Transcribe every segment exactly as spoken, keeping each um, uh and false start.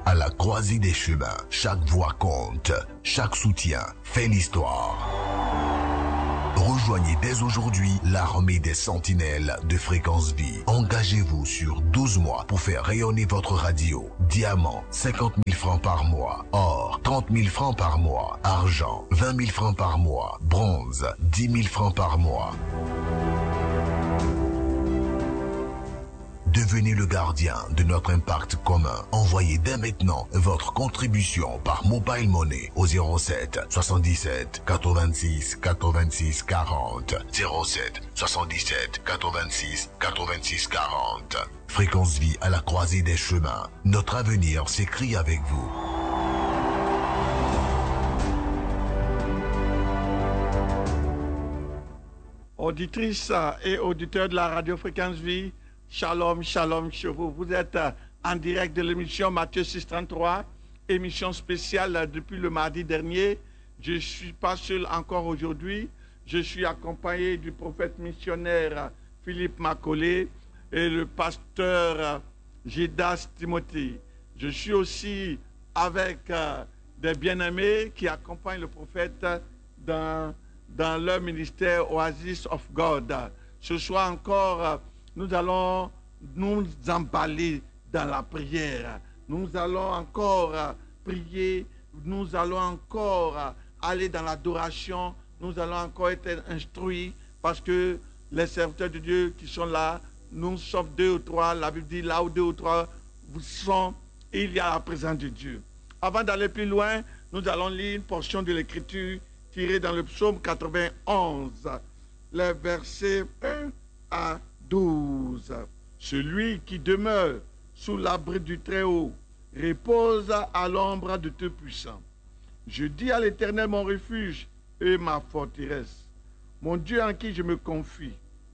à la croisée des chemins. Chaque voix compte, chaque soutien fait l'histoire. Rejoignez dès aujourd'hui l'armée des sentinelles de Fréquence Vie. Engagez-vous sur douze mois pour faire rayonner votre radio. Diamant, cinquante mille francs par mois. Or, trente mille francs par mois. Argent, vingt mille francs par mois. Bronze, dix mille francs par mois. Devenez le gardien de notre impact commun. Envoyez dès maintenant votre contribution par Mobile Money au zéro sept soixante-dix-sept quatre-vingt-six quatre-vingt-six quarante. zéro sept soixante-dix-sept quatre-vingt-six quatre-vingt-six quarante. Fréquence Vie à la croisée des chemins. Notre avenir s'écrit avec vous. Auditrices et auditeurs de la radio Fréquence Vie, shalom, shalom chez vous. Vous êtes en direct de l'émission Matthieu six trente-trois, émission spéciale depuis le mardi dernier. Je ne suis pas seul encore aujourd'hui. Je suis accompagné du prophète missionnaire Philippe Macaulay et le pasteur Jidas Timothée. Je suis aussi avec des bien-aimés qui accompagnent le prophète dans, dans leur ministère Oasis of God. Ce soir encore, nous allons nous emballer dans la prière. Nous allons encore prier. Nous allons encore aller dans l'adoration. Nous allons encore être instruits parce que les serviteurs de Dieu qui sont là, nous sommes deux ou trois. La Bible dit là où deux ou trois vous sont, il y a la présence de Dieu. Avant d'aller plus loin, nous allons lire une portion de l'Écriture tirée dans le psaume quatre-vingt-onze, les versets un à douze. Celui qui demeure sous l'abri du Très-Haut repose à l'ombre de Tout-Puissant. Je dis à l'Éternel mon refuge et ma forteresse, mon Dieu en qui je me confie,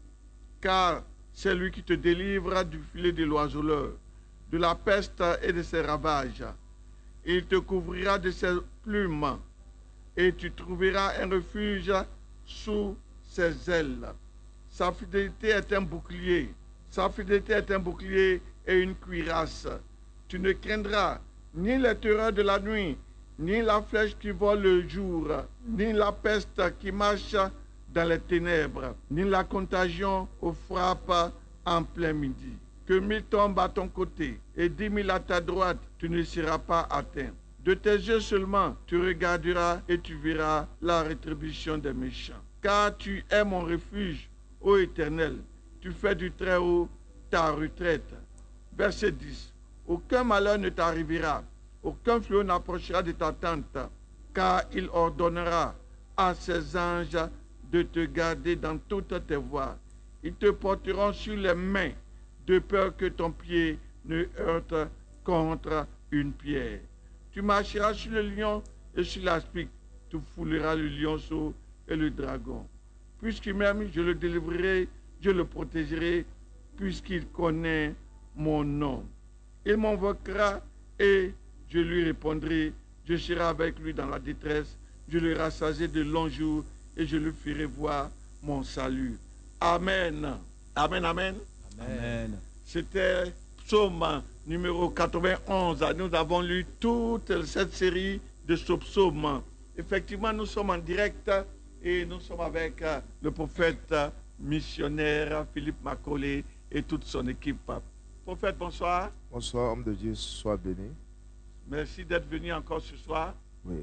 car c'est lui qui te délivre du filet de l'oiseleur, de la peste et de ses ravages. Il te couvrira de ses plumes et tu trouveras un refuge sous ses ailes. Sa fidélité est un bouclier. Sa fidélité est un bouclier et une cuirasse. Tu ne craindras ni les terreurs de la nuit, ni la flèche qui vole le jour, ni la peste qui marche dans les ténèbres, ni la contagion aux frappes en plein midi. Que mille tombent à ton côté et dix mille à ta droite, tu ne seras pas atteint. De tes yeux seulement, tu regarderas et tu verras la rétribution des méchants. Car tu es mon refuge, ô Éternel, tu fais du Très-Haut ta retraite. Verset dix. Aucun malheur ne t'arrivera, aucun fléau n'approchera de ta tente, car il ordonnera à ses anges de te garder dans toutes tes voies. Ils te porteront sur les mains, de peur que ton pied ne heurte contre une pierre. Tu marcheras sur le lion et sur l'aspic, tu fouleras le lionceau et le dragon. Puisqu'il m'aime, je le délivrerai, je le protégerai, puisqu'il connaît mon nom. Il m'invoquera et je lui répondrai. Je serai avec lui dans la détresse. Je le rassasirai de longs jours et je lui ferai voir mon salut. Amen. Amen, amen. Amen. C'était psaume numéro quatre-vingt-onze. Nous avons lu toute cette série de ce psaume. Effectivement, nous sommes en direct et nous sommes avec le prophète missionnaire Philippe Macaulay et toute son équipe. Prophète, bonsoir. Bonsoir, homme de Dieu, sois béni. Merci d'être venu encore ce soir. Oui.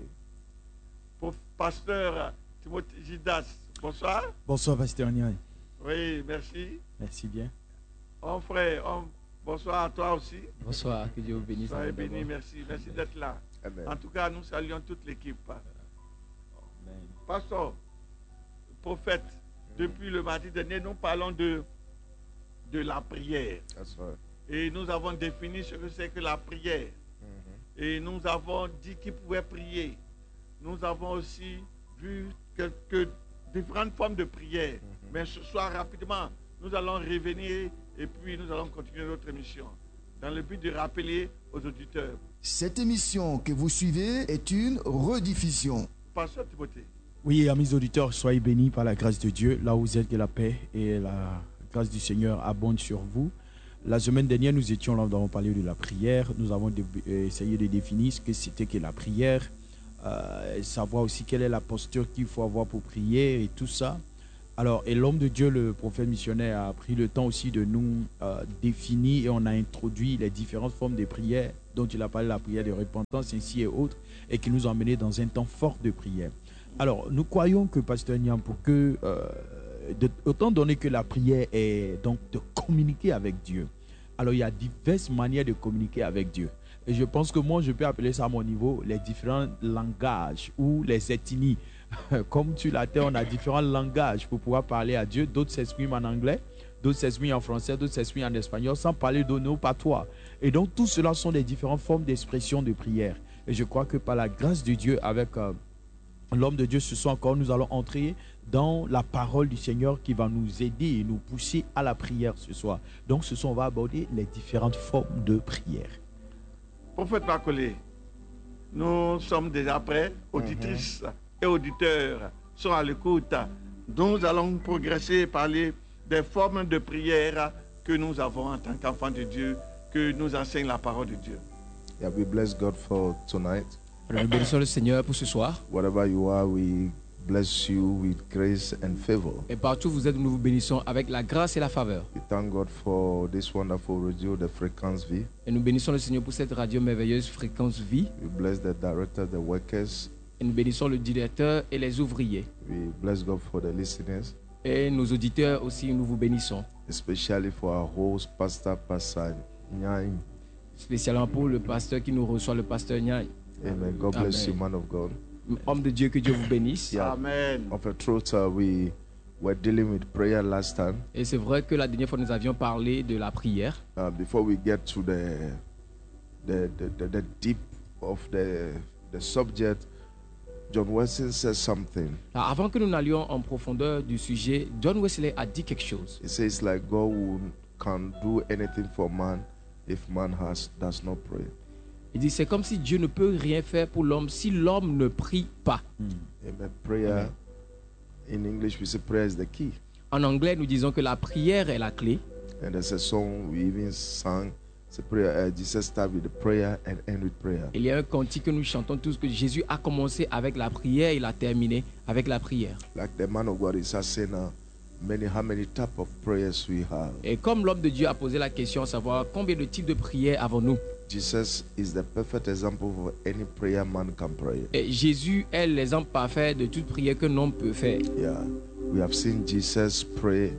Pour pasteur Timothée Jidas, bonsoir. Bonsoir, pasteur Niaï. Oui, merci. Merci bien. Oh frère, oh, bonsoir à toi aussi. Bonsoir, que Dieu vous bénisse. Soyez béni, merci. Merci d'être là. Amen. En tout cas, nous saluons toute l'équipe. Amen. Pasteur, prophète, depuis le mardi dernier, nous parlons de, de la prière. That's right. Et nous avons défini ce que c'est que la prière. Mhm. Et nous avons dit qui pouvait prier. Nous avons aussi vu quelques différentes formes de prière. Mhm. Mais ce soir, rapidement, nous allons revenir et puis nous allons continuer notre émission dans le but de rappeler aux auditeurs. Cette émission que vous suivez est une rediffusion. Pasteur Timothée. Oui, amis auditeurs, soyez bénis par la grâce de Dieu. Là où vous êtes, que la paix et la grâce du Seigneur abondent sur vous. La semaine dernière, nous étions là, nous avons parlé de la prière. Nous avons de, euh, essayé de définir ce que c'était que la prière, euh, savoir aussi quelle est la posture qu'il faut avoir pour prier et tout ça. Alors, et l'homme de Dieu, le prophète missionnaire, a pris le temps aussi de nous euh, définir et on a introduit les différentes formes de prière dont il a parlé, la prière de repentance, ainsi et autres, et qui nous a emmenés dans un temps fort de prière. Alors, nous croyons que, Pasteur Niam, pour que, euh, de, autant donné que la prière est donc de communiquer avec Dieu, alors il y a diverses manières de communiquer avec Dieu. Et je pense que moi, je peux appeler ça à mon niveau les différents langages ou les ethnies. Comme tu l'as dit, on a différents langages pour pouvoir parler à Dieu. D'autres s'expriment en anglais, d'autres s'expriment en français, d'autres s'expriment en espagnol, sans parler de nos patois. Et donc, tout cela sont des différentes formes d'expression de prière. Et je crois que par la grâce de Dieu, avec euh, l'homme de Dieu, ce soir encore, nous allons entrer dans la parole du Seigneur qui va nous aider et nous pousser à la prière ce soir. Donc, ce soir, on va aborder les différentes formes de prière. Prophète Macaulay, nous sommes déjà prêts, auditrices mm-hmm. et auditeurs sont à l'écoute. Nous allons progresser et parler des formes de prière que nous avons en tant qu'enfants de Dieu, que nous enseigne la parole de Dieu. Yeah, we bless God for tonight. Nous bénissons le Seigneur pour ce soir. Wherever you are, we bless you with grace and favor. Et partout où vous êtes, nous vous bénissons avec la grâce et la faveur. We thank God for this wonderful radio, the Frequency V. Et nous bénissons le Seigneur pour cette radio merveilleuse Fréquence Vie. We bless the director, the workers. Et nous bénissons le directeur et les ouvriers. We bless God for the listeners. Et nos auditeurs aussi, nous vous bénissons. Especially for our host, Pastor Passan Nyang. Spécialement pour le pasteur qui nous reçoit, le pasteur Nyang. Amen. God bless Amen. you, man of God. Homme de Dieu, que Dieu vous bénisse. Yeah. Amen. Of a truth, uh, we were dealing with prayer last time. Et c'est vrai que la dernière fois, nous avions parlé de la prière. Uh, before we get to the the, the, the the deep of the the subject, John Wesley says something. Alors, avant que nous n'allions en profondeur du sujet, John Wesley a dit quelque chose. He says like God will, can do anything for man if man has does not pray. Il dit c'est comme si Dieu ne peut rien faire pour l'homme si l'homme ne prie pas. Mm. Amen. Prayer. Amen. In English we say prayer is the key. En anglais, nous disons que la prière est la clé. And there's a song we even sang. It's a prayer. Uh, Jesus started with the prayer and end with prayer. Il y a un cantique que nous chantons tous que Jésus a commencé avec la prière et il a terminé avec la prière. Like the man of God is asking now, many how many type of prayers we have. Et comme l'homme de Dieu a posé la question, savoir combien de types de prières avons-nous? Jesus is the perfect example of any prayer man can pray. Et Jésus est l'exemple parfait de toute prière qu'un homme peut faire. Yeah, we have seen Jesus pray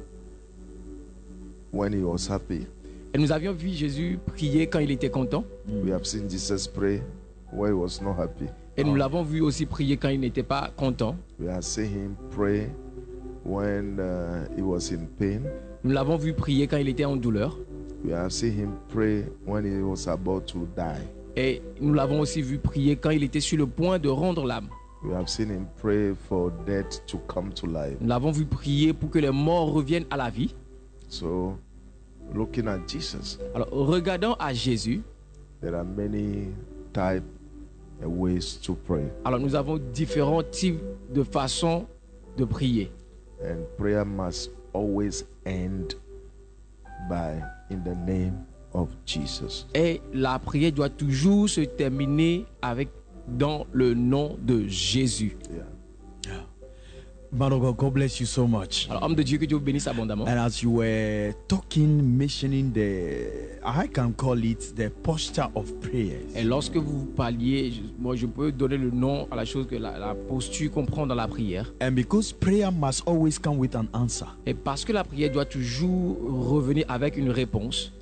when he was happy. Et nous avions vu Jésus prier quand il était content. We have seen Jesus pray when he was not happy. Et nous l'avons vu aussi prier quand il n'était pas content. We have seen him pray when uh, he was in pain. Nous l'avons vu prier quand il était en douleur. We have seen him pray when he was about to die. Et nous l'avons aussi vu prier quand il était sur le point de rendre l'âme. We have seen him pray for death to come to life. Nous l'avons vu prier pour que les morts reviennent à la vie. So, looking at Jesus, alors regardant à Jésus, there are many types and ways to pray. Alors nous avons différents types de façons de prier. And prayer must always end by in the name of Jesus. Et la prière doit toujours se terminer avec dans le nom de Jésus. Yeah. Man of God, God bless you so much. Alors, homme de Dieu, que Dieu vous bénisse abondamment. And as you were talking, mentioning the, I can call it the posture of prayers. Et lorsque vous parliez, je, moi je peux donner le nom à la chose que la, la posture qu'on prend dans la prière. And because prayer must always come with an answer. Et parce que la prière doit toujours revenir avec une réponse.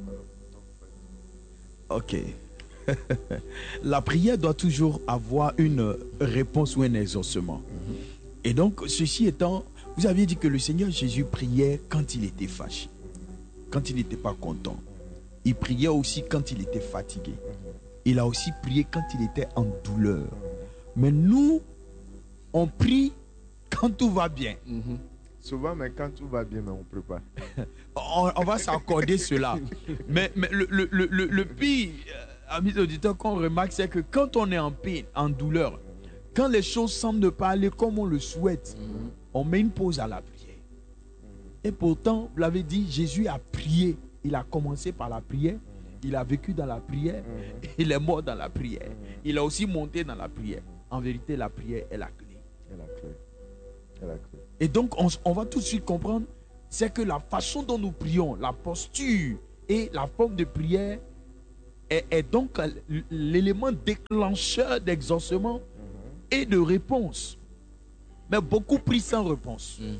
Ok. La prière doit toujours avoir une réponse ou un exaucement. Mm-hmm. Et donc, ceci étant, vous aviez dit que le Seigneur Jésus priait quand il était fâché, quand il n'était pas content. Il priait aussi quand il était fatigué. Il a aussi prié quand il était en douleur. Mais nous, on prie quand tout va bien. Mm-hmm. Souvent, mais quand tout va bien, mais on ne prie pas. on, on va s'accorder cela. Mais, mais le, le, le, le, le pire, euh, amis auditeurs, qu'on remarque, c'est que quand on est en peine, en douleur, quand les choses semblent ne pas aller comme on le souhaite, mm-hmm. on met une pause à la prière. Mm-hmm. Et pourtant, vous l'avez dit, Jésus a prié il a commencé par la prière, il a vécu dans la prière, Mhm. il est mort dans la prière. Mhm. Il a aussi monté dans la prière. En vérité, la prière est la clé. Et la clé. Et la clé. Et donc, on, on va tout de suite comprendre, c'est que la façon dont nous prions, la posture et la forme de prière est, est donc l'élément déclencheur d'exaucement et de réponse. Mais beaucoup prient sans réponse. Mm.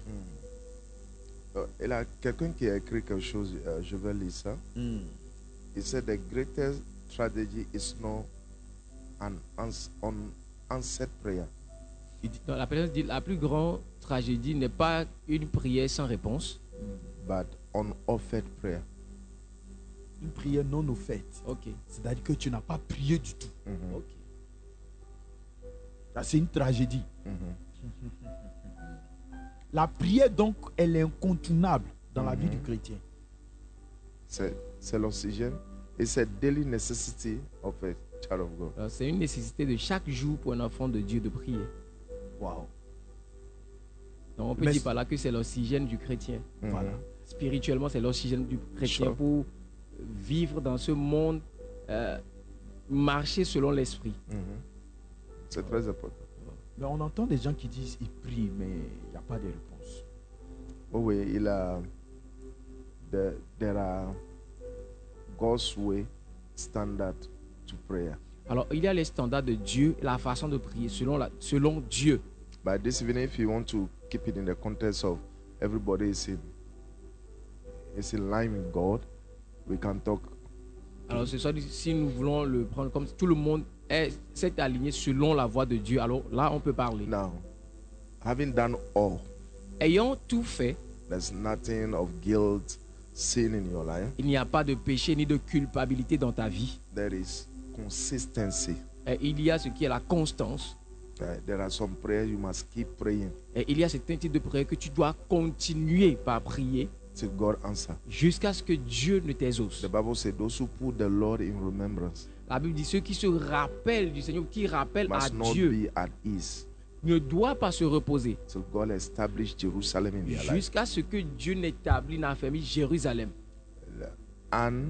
Euh, Il y a quelqu'un qui a écrit quelque chose, euh, je vais lire ça. Mm. He said the greatest tragedy is not an ans- unanswered prayer. Donc, la personne dit la plus grande tragédie n'est pas une prière sans réponse. But unoffered prayer. Une prière non offerte. Ok. C'est-à-dire que tu n'as pas prié du tout. Mhm. Ok. Ça, c'est une tragédie. Mhm. La prière, donc, elle est incontournable dans la vie Mhm. du chrétien. C'est c'est l'oxygène. It's a daily necessity of a child of God. Alors, c'est une nécessité de chaque jour pour un enfant de Dieu de prier. Wow. Donc, on peut Mais dire c'est- par là que c'est l'oxygène du chrétien. Mhm. Voilà. Spirituellement, c'est l'oxygène du chrétien Sure. pour vivre dans ce monde, euh, marcher selon l'esprit. Mhm. C'est très important. Mais on entend des gens qui disent ils prient, mais il n'y a pas de réponse. Oh oui, il a. There, there are God's way standard to prayer. Alors, il y a les standards de Dieu, la façon de prier selon, la, selon Dieu. But this evening, if you want to keep it in the context of everybody is in is in line with God, we can talk. Alors, ce soir, si nous voulons le prendre comme si tout le monde est, s'est aligné selon la voix de Dieu, alors là, on peut parler. Now, having done all, Ayant tout fait, there's nothing of guilt, sin in your life. il n'y a pas de péché ni de culpabilité dans ta vie. There is consistency. Et il y a ce qui est la constance. Uh, there are some prayers you must keep praying Et il y a certains types de prières que tu dois continuer par prier till God answer. jusqu'à ce que Dieu ne t'exauce. The Bible says those who put the Lord in remembrance La Bible dit ceux qui se rappellent du Seigneur, qui rappellent à must not Dieu, be at ease ne doivent pas se reposer till God establish Jerusalem in their life. jusqu'à ce que Dieu n'établisse, n'affermisse Jérusalem. Anne,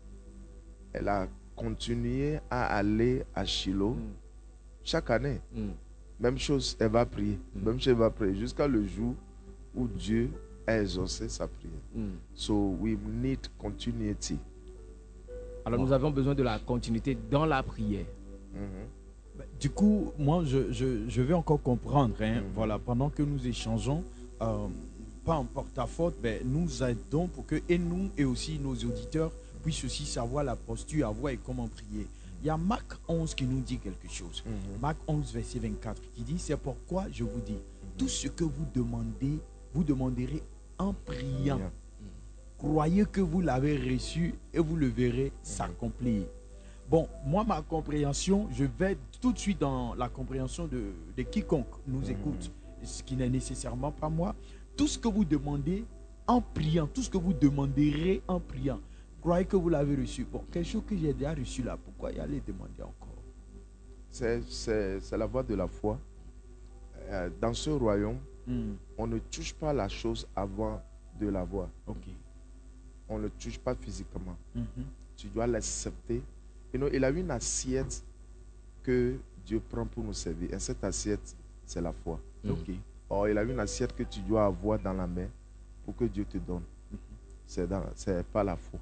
elle a continué à aller à Shiloh Mm. chaque année. Mm. Même chose, elle va prier. Mm. Même chose, elle va prier jusqu'à le jour où Dieu a exaucé sa prière. Mm. So we need continuity. Alors nous avons besoin de la continuité dans la prière. Mhm. Du coup, moi, je, je, je vais encore comprendre. Hein, Mhm. Voilà, pendant que nous échangeons, euh, pas en porte-à-faux, ben, nous aidons pour que et nous et aussi nos auditeurs puissent aussi savoir la posture, avoir et comment prier. Il y a Marc onze qui nous dit quelque chose. Mhm. Marc onze, verset vingt-quatre, qui dit, c'est pourquoi je vous dis, tout ce que vous demandez, vous demanderez en priant. Yeah. Croyez que vous l'avez reçu et vous le verrez s'accomplir. Bon, moi, ma compréhension, je vais tout de suite dans la compréhension de, de quiconque nous Mhm. écoute, ce qui n'est nécessairement pas moi. Tout ce que vous demandez en priant, tout ce que vous demanderez en priant, croyez que vous l'avez reçu. Bon, quelque chose que j'ai déjà reçu là, pourquoi y aller demander encore? C'est, c'est, c'est la voie de la foi. Euh, dans ce royaume, Hmm, on ne touche pas la chose avant de la voir. ok. On ne le touche pas physiquement. Mhm. Tu dois l'accepter. You know, il a une assiette que Dieu prend pour nous servir. Et cette assiette, c'est la foi. Mm. Ok. Or, il a une assiette que tu dois avoir dans la main pour que Dieu te donne. C'est, dans, c'est pas la foi.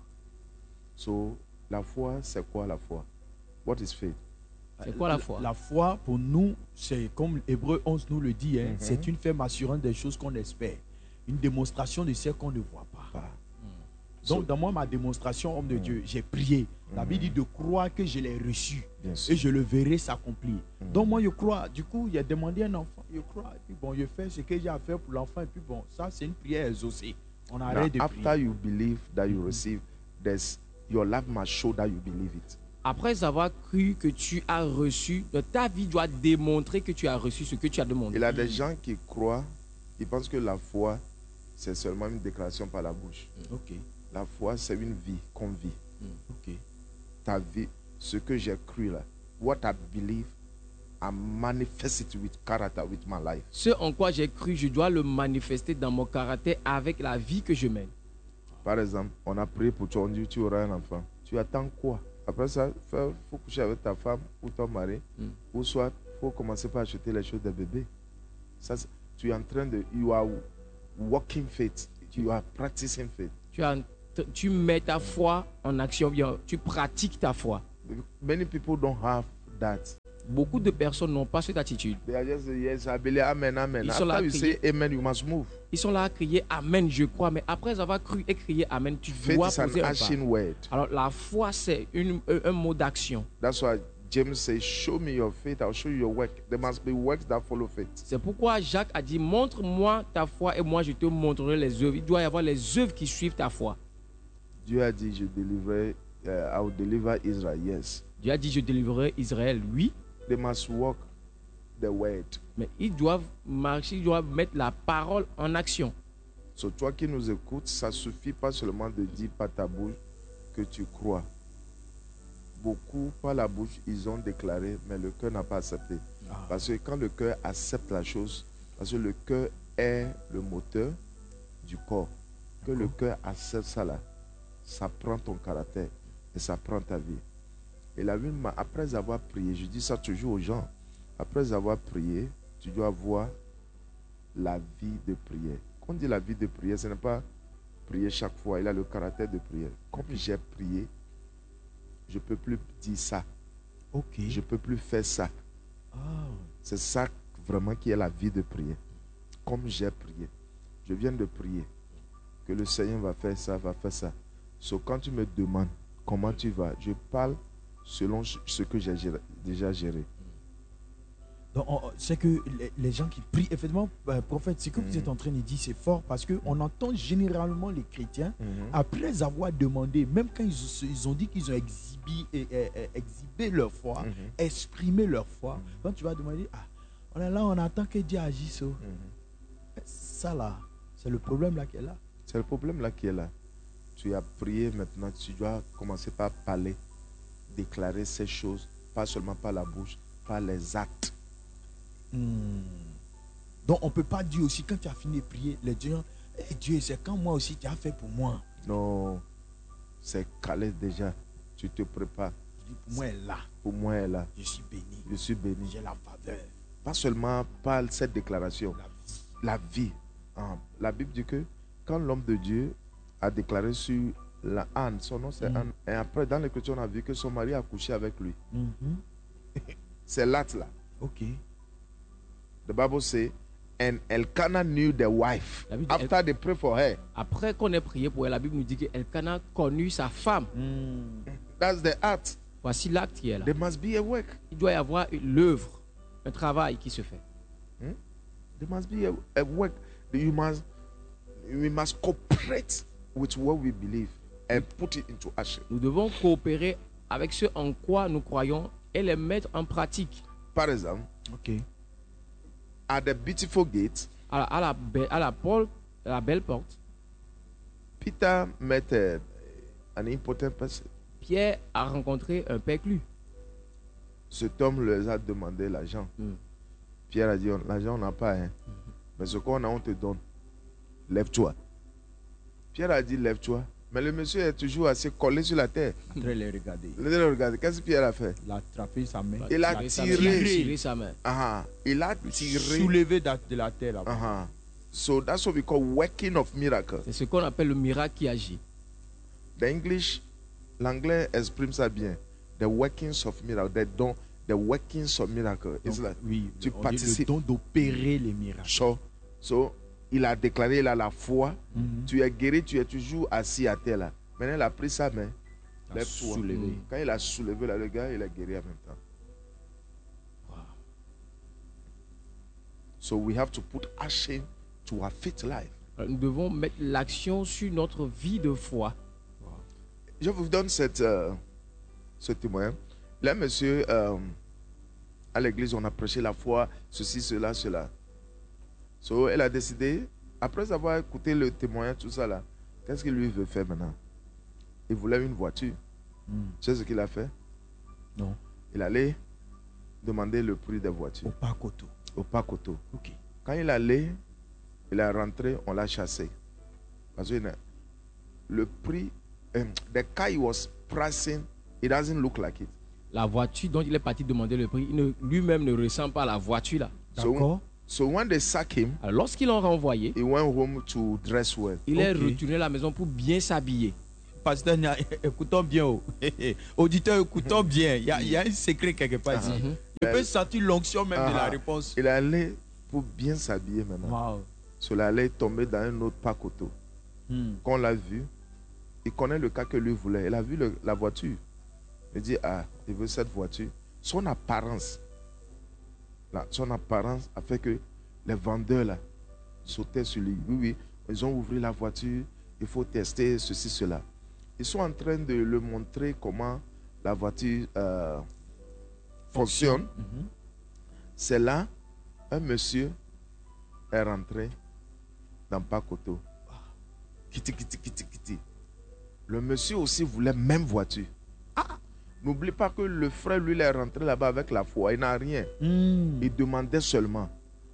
So, la foi, c'est quoi la foi? What is faith? C'est quoi la foi? La foi, pour nous, c'est comme Hébreu onze nous le dit, hein, Mhm. c'est une ferme assurance des choses qu'on espère. Une démonstration de ce qu'on ne voit pas. Pas. Donc, So- dans moi, ma démonstration, homme de Mhm. Dieu, j'ai prié. La Mhm. Bible dit de croire que je l'ai reçu Bien et sûr. je le verrai s'accomplir. Mhm. Donc, moi, je crois. Du coup, il a demandé un enfant, je crois. Et puis, bon, je fais ce que j'ai à faire pour l'enfant. Et puis, bon, ça, c'est une prière exaucée. On Now, arrête de after prier. you believe that you receive, there's, your life must show that you believe it. Après avoir cru que tu as reçu, ta vie doit démontrer que tu as reçu ce que tu as demandé. Il y a des gens qui croient, ils pensent que la foi, c'est seulement une déclaration par la bouche. Ok, La foi, c'est une vie qu'on vit. ok. Ta vie, ce que j'ai cru là, what I believe, I manifest it with character, with my life. Ce en quoi j'ai cru, je dois le manifester dans mon caractère avec la vie que je mène. Par exemple, on a prié pour toi, on dit tu auras un enfant. Tu attends quoi? Après ça, il faut coucher avec ta femme ou ton mari. Mm. Ou soit, il faut commencer par acheter les choses des bébés. Ça, tu es en train de... You are walking faith. You are practicing faith. Tu, as, tu mets ta foi en action. Tu pratiques ta foi. Many people don't have that. Beaucoup de personnes n'ont pas cette attitude. They are just, yes, I believe, amen, amen. Ils sont là After you crier, say amen, you must move. Ils sont là à crier amen, je crois. Mais après avoir cru et crié amen, tu Faith dois is an poser un action pas. word. Alors la foi, c'est une, un mot d'action. That's why James says, show me your faith, I'll show you your work. There must be works that follow faith. C'est pourquoi Jacques a dit, montre-moi ta foi et moi je te montrerai les œuvres. Il doit y avoir les œuvres qui suivent ta foi. Dieu a dit, je délivrerai, uh, I will deliver Israel, yes. Dieu a dit, je délivrerai Israël, oui. They must walk the word. Mais ils doivent marcher, ils doivent mettre la parole en action. So, toi qui nous écoutes, ça ne suffit pas seulement de dire par ta bouche que tu crois. Beaucoup, par la bouche, ils ont déclaré, mais le cœur n'a pas accepté. Ah. Parce que quand le cœur accepte la chose, parce que le cœur est le moteur du corps, que le cœur accepte ça là, ça prend ton caractère et ça prend ta vie. Et la Bible, après avoir prié, je dis ça toujours aux gens, après avoir prié, tu dois avoir la vie de prière. Quand on dit la vie de prière, ce n'est pas prier chaque fois, il a le caractère de prière. Comme j'ai prié, je ne peux plus dire ça. Okay. Je ne peux plus faire ça. Oh. C'est ça vraiment qui est la vie de prière. Comme j'ai prié, je viens de prier, que le Seigneur va faire ça, va faire ça. So, quand tu me demandes comment tu vas, je parle selon ce que j'ai déjà géré. Donc, c'est que les, les gens qui prient, effectivement, euh, prophète, ce que mm-hmm. vous êtes en train de dire, c'est fort parce qu'on mm-hmm. entend généralement les chrétiens, mm-hmm. après avoir demandé, même quand ils, ils ont dit qu'ils ont exhibé, et, et, et, exhibé leur foi, mm-hmm. exprimé leur foi, mm-hmm. quand tu vas demander, ah, on est là, on attend que Dieu agisse. Mm-hmm. Ça là, c'est le problème là qui est là. C'est le problème là qui est là. Tu as prié maintenant, tu dois commencer par parler, déclarer ces choses, pas seulement par la bouche, par les actes. Hmm. Donc on ne peut pas dire aussi quand tu as fini de prier, les dieux, hey, Dieu, c'est quand moi aussi tu as fait pour moi. Non, c'est calé déjà. Tu te prépares. Je dis, pour moi elle est là. Pour moi elle est là. Je suis béni. Je suis béni. J'ai la faveur. Pas seulement par cette déclaration. La vie. La vie. Ah, la Bible dit que quand l'homme de Dieu a déclaré sur la Anne, son nom c'est mm. Anne, et après dans l'Écriture on a vu que son mari a couché avec lui. Mm-hmm. C'est l'acte là. Ok. The Bible says, and Elkanah knew the wife after they prayed for her. Après qu'on ait prié pour elle, la Bible nous dit que Elkanah connut sa femme. Mm. That's the act. Voici l'acte qui est là. There must be a work. Il doit y avoir l'œuvre, un travail qui se fait. Hmm? There must be a, a work. You must, we must cooperate with what we believe and put it into action. Nous devons coopérer avec ce en quoi nous croyons et les mettre en pratique. Par exemple, okay. At the beautiful gate, à la, à la, be, à la, Paul, à la belle porte, Peter met uh, an important person. Pierre a rencontré un perclus. Cet homme leur a demandé l'argent. Mm. Pierre a dit, l'argent on n'a pas, hein. Mm. Mais ce qu'on a, on te donne. Lève-toi. Pierre a dit, lève-toi. Mais le monsieur est toujours assez collé sur la terre. En train de les regarder. Le regarder. Qu'est-ce que Pierre a fait? Il a attrapé sa main. Il a, il a tiré. tiré sa main. Uh-huh. Il a tiré. Soulevé de la terre. Uh-huh. So that's what we call working of miracle. C'est ce qu'on appelle le miracle qui agit. The English, l'anglais exprime ça bien. The workings of miracle. The don, the workings of miracle. Donc, like, oui, tu participes. Le don d'opérer les miracles. So, so, il a déclaré, il a la foi. Mm-hmm. Tu es guéri, tu es toujours assis à terre là. Maintenant, il a pris sa main. Lève-toi. Mm. Quand il a soulevé là, le gars, il a guéri en même temps. Wow. So we have to put action to our faith life. Nous devons mettre l'action sur notre vie de foi. Wow. Je vous donne cette, euh, ce témoin. Là, monsieur, euh, à l'église, on a prêché la foi, ceci, cela, cela. So, elle a décidé, après avoir écouté le témoignage, tout ça là, qu'est-ce qu'il lui veut faire maintenant? Il voulait une voiture. Mm. Tu sais ce qu'il a fait? Non. Il allait demander le prix des voitures. Au Pakoto. Au Pakoto. Ok. Quand il allait, il est rentré, on l'a chassé. Parce que le prix, um, the car he was pricing, it doesn't look like it. La voiture dont il est parti demander le prix, il ne- lui-même ne ressemble pas à la voiture là. D'accord. So when they sack him, Alors, lorsqu'ils l'ont renvoyé, he went home to dress well. il est Ok. retourné à la maison pour bien s'habiller. Pasteur Nia, écoutons bien. Oh. Auditeur, écoutons bien. Il y, a- il y a un secret quelque part ici. Mhm. Je peux sentir l'onction même de la Ah, réponse. Il allait pour bien s'habiller maintenant. Wow. So il allait tomber dans un autre pacoto. Hmm. Quand on l'a vu, il connaît le cas que lui voulait. Il a vu le- la voiture. Il dit, ah, il veut cette voiture. Son apparence, là, son apparence a fait que les vendeurs là, sautaient sur lui. Oui, oui, ils ont ouvert la voiture, il faut tester ceci, cela. Ils sont en train de le montrer comment la voiture euh, fonctionne. Mhm. C'est là, un monsieur est rentré dans Pakoto. Kiti, kiti, kiti, kiti. Le monsieur aussi voulait même voiture. Ah, n'oublie pas que le frère, lui, il est rentré là-bas avec la foi. Il n'a rien. Hmm. Il demandait seulement.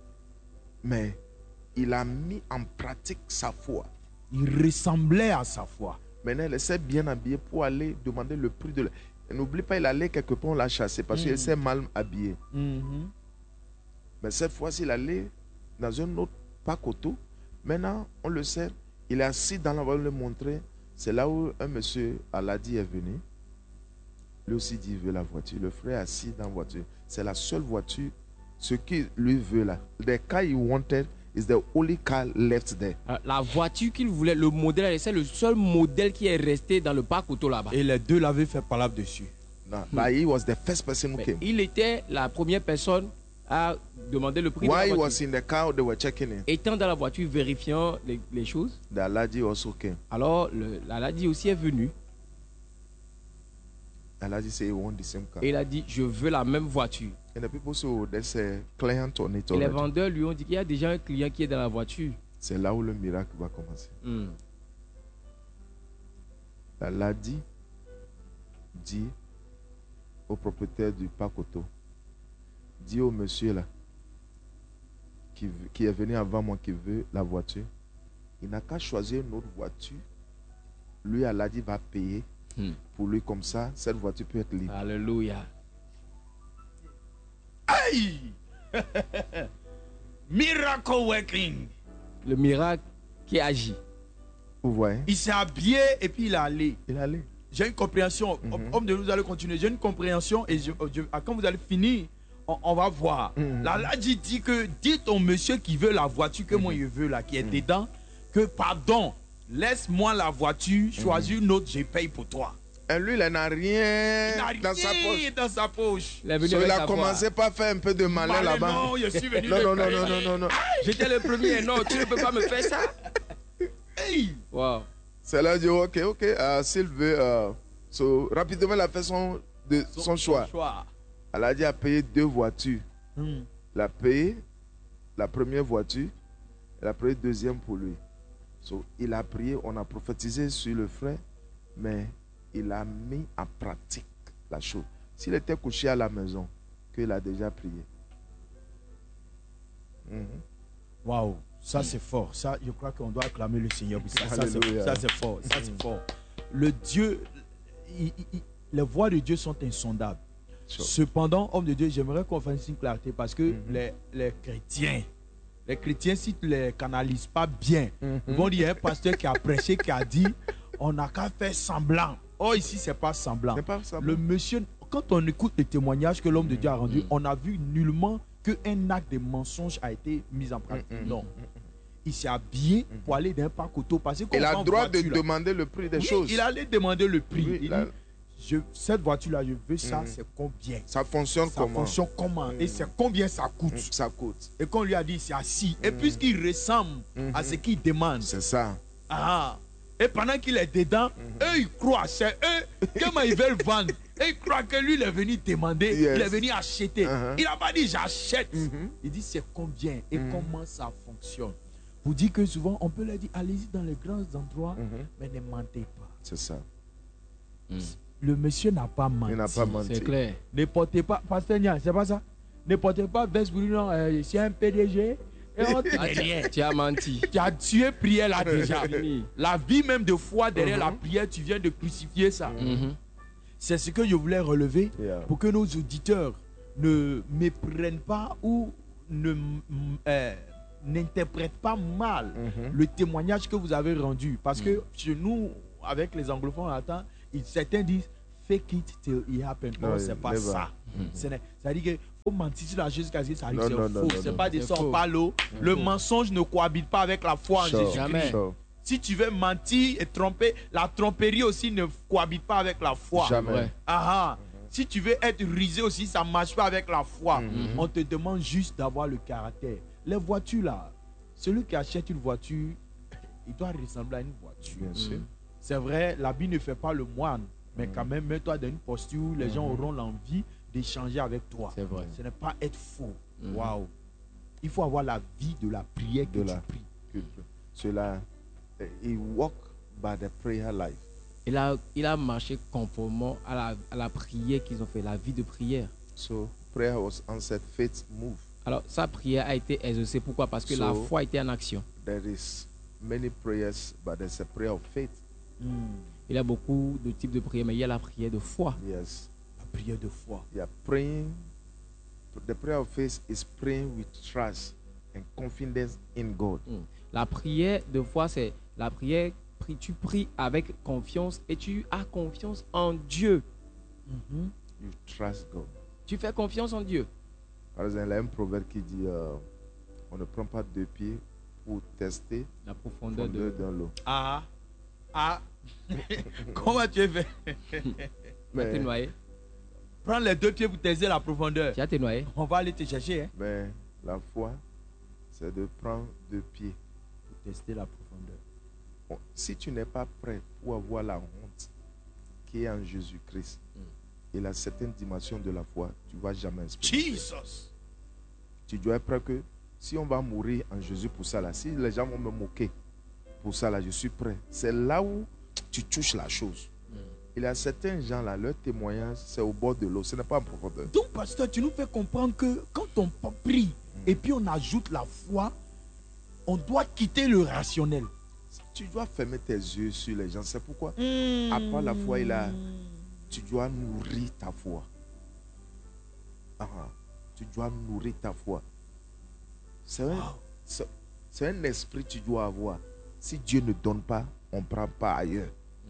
Mais il a mis en pratique sa foi. Il ressemblait à sa foi. Maintenant, il s'est bien habillé pour aller demander le prix de... la- Et n'oublie pas, il allait quelque part, on l'a chassé parce qu'il s'est mal habillé. Mhm. Mais cette fois-ci, il allait dans un autre Pakoto. Maintenant, on le sait, il est assis dans la voiture, le montrer. C'est là où un monsieur Aladi est venu. Lui aussi dit, il veut la voiture. Le frère est assis dans la voiture. C'est la seule voiture, ce qu'il lui veut là. The car he wanted is the only car left there. Alors, La voiture qu'il voulait, le modèle, c'est le seul modèle qui est resté dans le parc auto là-bas. Et les deux l'avaient fait palabre dessus. No, but he was the first person who Mais came. il était la première personne à demander le prix de While la he voiture. was in the car, they were checking in. Étant dans la voiture, vérifiant les, les choses, The Aladi also came. alors le, la Ladi aussi est venu Aladi said he want the same car. et il a dit, je veux la même voiture. And the people say, oh, there's a client on it Et les already. vendeurs lui ont dit qu'il y a déjà un client qui est dans la voiture. C'est là où le miracle va commencer. Hmm. Aladi dit au propriétaire du Pakoto, dit au monsieur là, qui, veut- qui est venu avant moi, qui veut la voiture, il n'a qu'à choisir une autre voiture. Lui, Aladi va payer Hmm. pour lui comme ça, cette voiture peut être libre. Alléluia. Aïe! Miracle working. Le miracle qui agit. Vous voyez? Il s'est habillé et puis il est allé. Il allait. J'ai une compréhension. Mhm. Homme de nous, vous allez continuer. J'ai une compréhension et je, je- ah, quand vous allez finir, on, on va voir. Mhm. La Ladi dit que dites au monsieur qui veut la voiture que moi je veux là, qui est dedans, que pardon, laisse-moi la voiture, choisis une autre, je paye pour toi. Et lui, il n'a rien Il n'a dans sa rien poche. dans sa poche. Il est venu So, avec il a sa voix. commencé par faire un peu de malin Malin, là-bas. non, je suis venu Non, de non, non, payer. non, non, non, non. J'étais le premier. Non, tu ne peux pas me faire ça. Hey! Wow. C'est là, il dit, ok, ok, euh, s'il veut. euh, so, rapidement, il a fait son, de, son, choix. choix. Elle a dit à payer deux voitures. Hmm. Il a payé la première voiture, il a payé la deuxième pour lui. So, il a prié, on a prophétisé sur le frère, mais il a mis en pratique la chose. S'il était couché à la maison, qu'il a déjà prié. Mhm. Waouh, ça c'est fort. Ça, je crois qu'on doit acclamer le Seigneur pour ça. Ça, c'est- Alléluia. ça, c'est fort. Ça c'est fort. Le Dieu, il- il- il- les voies de Dieu sont insondables. Sure. Cependant, homme de Dieu, j'aimerais qu'on fasse une clarté parce que Mhm. les, les chrétiens, les chrétiens, si tu ne les canalises pas bien, Mhm. ils vont dire, il y a un pasteur qui a prêché, qui a dit, on n'a qu'à faire semblant. Oh, ici, c'est pas semblant. C'est pas ça. Le monsieur, quand on écoute le témoignage que l'homme de Dieu a rendu, Mm. on a vu nullement qu'un acte de mensonge a été mis en pratique. Mm, mm, Non. Il s'est habillé pour aller d'un parc auto. Parce que Il a quand le on droit voiture, de là, demander le prix des oui, choses. il allait demander le prix. Oui, il là- dit, je, cette voiture-là, je veux ça, Mm. c'est combien? Ça fonctionne Ça comment? fonctionne comment? Et Mm. c'est combien ça coûte? Mm, Ça coûte. Et qu'on lui a dit, c'est assis. Et Mm. puisqu'il ressemble Mhm. à ce qu'il demande, C'est ça. ah, et pendant qu'il est dedans, eux, ils croient, c'est eux, comment ils veulent vendre. Et ils croient que lui, il est venu demander, Yes. il est venu acheter. Uh-huh. Il n'a pas dit j'achète. Mhm. Il dit c'est combien et Mhm. comment ça fonctionne. Vous dites que souvent, on peut leur dire, allez-y dans les grands endroits, Mhm. mais ne mentez pas. C'est ça. Le monsieur n'a pas menti. Il n'a pas menti. C'est clair. Ne portez pas, Pasteur Nia, c'est pas ça. Ne portez pas veste pour dire non, euh, c'est un P D G. Et on te Ah, dit tu- rien. Tu as menti. Tu as tué prière là déjà. Fini. La vie même de foi derrière Mhm. la prière, tu viens de crucifier ça. Mhm. C'est ce que je voulais relever Yeah. pour que nos auditeurs ne méprennent pas ou ne m- euh, n'interprètent pas mal Mhm. le témoignage que vous avez rendu. Parce que chez nous, avec les anglophones, on attend, ils- certains disent fake it till it happens. Non, No, c'est pas never. ça. Ce n'est- Ça dit qu'il faut mentir sur la chose jusqu'à ce que ça arrive. Non, C'est non, non, faux. non, C'est non. pas des C'est sorts faux. par l'eau. Le mensonge ne cohabite pas avec la foi en Sure, Jésus-Christ. Jamais. sure. Si tu veux mentir et tromper, la tromperie aussi ne cohabite pas avec la foi. Jamais. Ouais. Ah, ah. Si tu veux être rusé aussi, ça ne marche pas avec la foi. Mhm. On te demande juste d'avoir le caractère. Les voitures là, celui qui achète une voiture, il doit ressembler à une voiture. Bien sûr. C'est vrai, l'habit ne fait pas le moine, mais quand même, mets-toi dans une posture où les gens auront l'envie d'échanger avec toi. C'est vrai. Ce n'est pas être faux. Mhm. Waouh. Il faut avoir la vie de la prière que De tu la- pries. Good. Cela, eh, he walk by the prayer life. Il a, il a marché conformément à la, à la prière qu'ils ont fait, la vie de prière. So prayer was answered, faith move. Alors, sa prière a été exaucée. Pourquoi? Parce que la So- foi était en action. There is many prayers, but there's a prayer of faith. Il y a beaucoup de types de prières, mais il y a la prière de foi. Yes. La prière de foi. You are praying. The prayer of faith is praying with trust and confidence in God. Mm. La prière de foi, c'est la prière, pri- tu pries avec confiance et tu as confiance en Dieu. You trust God. Tu fais confiance en Dieu. Par exemple, il y a un proverbe qui dit euh, on ne prend pas deux pieds pour tester La la profondeur fondeur de... dans l'eau. Ah, ah. Comment tu as fait? Tu as Mais, t'es noyé. Prends les deux pieds pour tester la profondeur. Tu as t'es noyé. On va aller te chercher hein, mais la foi, c'est de prendre deux pieds. pour tester la profondeur. Bon, si tu n'es pas prêt pour avoir la honte qui est en Jésus-Christ et la certaine dimension de la foi, tu ne vas jamais expérimenter. Jesus. Tu dois être prêt que si on va mourir en Jésus pour ça, là, si les gens vont me moquer pour ça, là, je suis prêt. C'est là où tu touches la chose. Il y a certains gens là, leur témoignage, c'est au bord de l'eau, ce n'est pas en profondeur. Donc, pasteur, tu nous fais comprendre que quand on prie et puis on ajoute la foi, on doit quitter le rationnel. Tu dois fermer tes yeux sur les gens. C'est pourquoi, après la foi, il a, tu dois nourrir ta foi. Ah, tu dois nourrir ta foi. C'est un, c'est- c'est un esprit que tu dois avoir. Si Dieu ne donne pas, on ne prend pas ailleurs.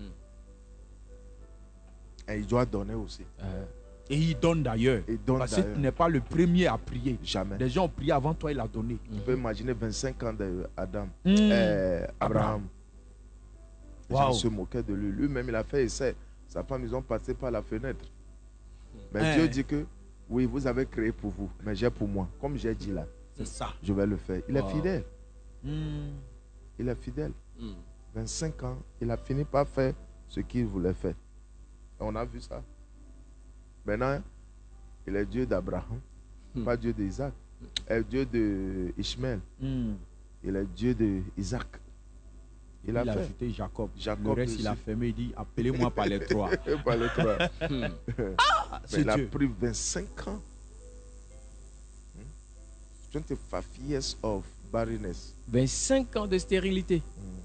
Et il doit donner aussi. Euh, Et il donne d'ailleurs. Il donne Parce que tu d'ailleurs. n'es pas le premier à prier. Jamais. Les gens ont prié avant toi, il a donné. Tu peux imaginer vingt-cinq ans d'Adam, Mm. euh, Abraham. Les gens Wow. se moquaient de lui. Lui-même, il a fait essai. Sa femme, ils ont passé par la fenêtre. Mais Hein. Dieu dit que, oui, vous avez créé pour vous, mais j'ai pour moi. Comme j'ai dit là, C'est ça. je vais le faire. Il Wow. est fidèle. Mm. Il est fidèle. mm. vingt-cinq ans, il a fini par faire ce qu'il voulait faire. Et on a vu ça. Maintenant, il est Dieu d'Abraham, Hmm. pas Dieu d'Isaac. Il est Dieu d'Ishmaël. Mm. Il est Dieu d'Isaac. Il Il a a fait. ajouté Jacob. Jacob Le reste, il a dessus. fermé. Il dit appelez-moi par les trois. Par les trois. Hmm. Ah, Mais c'est il a Dieu. pris vingt-cinq ans. Hmm? twenty-five years of barrenness. vingt-cinq ans de stérilité.